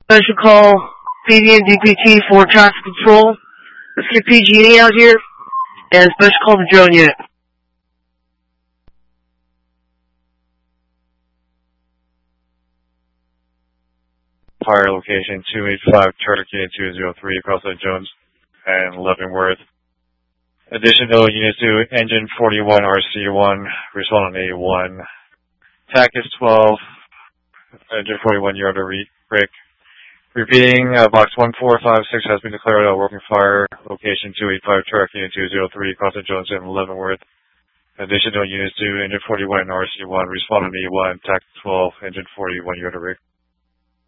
Special call, PV and DPT for traffic control. Let's get PG&E out here, and special call the drone unit. Fire location 285 Charter K203 across the Jones and Leavenworth. Additional units to engine 41 RC1, respond on A1. TAC is 12, engine 41, you're under Rick. Repeating, box 1456 has been declared a working fire. Location 285 Charter K203 across the Jones and Leavenworth. Additional units to engine 41 and RC1, respond on A1. TAC 12, engine 41, you're under Rick.